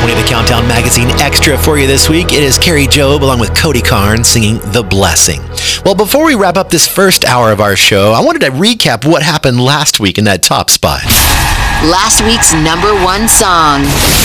20 The Countdown Magazine Extra for you this week. It is Carrie Job along with Cody Carnes singing The Blessing. Well, before we wrap up this first hour of our show, I wanted to recap what happened last week in that top spot. Last week's number one song.